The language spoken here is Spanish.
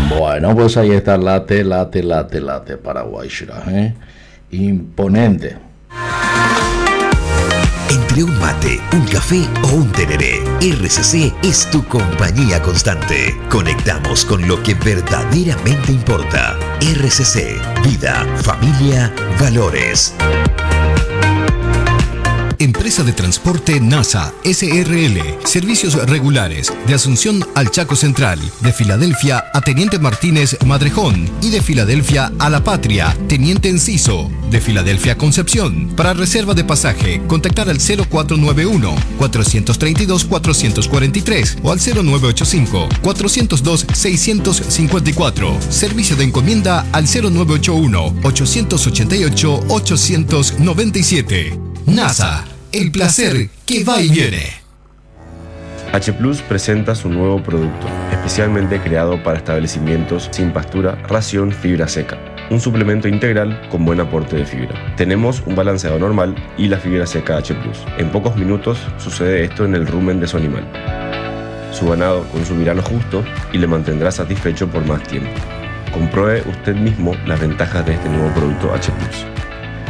Bueno, pues ahí está late Paraguay, ¿eh? Imponente. Entre un mate, un café o un tereré, RCC es tu compañía constante. Conectamos con lo que verdaderamente importa. RCC, vida, familia, valores. Empresa de Transporte NASA SRL. Servicios regulares de Asunción al Chaco Central, de Filadelfia a Teniente Martínez Madrejón y de Filadelfia a La Patria, Teniente Enciso, de Filadelfia a Concepción. Para reserva de pasaje, contactar al 0491-432-443 o al 0985-402-654. Servicio de encomienda al 0981-888-897. NASA, el placer que va y viene. H Plus presenta su nuevo producto, especialmente creado para establecimientos sin pastura, ración fibra seca. Un suplemento integral con buen aporte de fibra. Tenemos un balanceado normal y la fibra seca H Plus. En pocos minutos sucede esto en el rumen de su animal. Su ganado consumirá lo justo y le mantendrá satisfecho por más tiempo. Compruebe usted mismo las ventajas de este nuevo producto H Plus.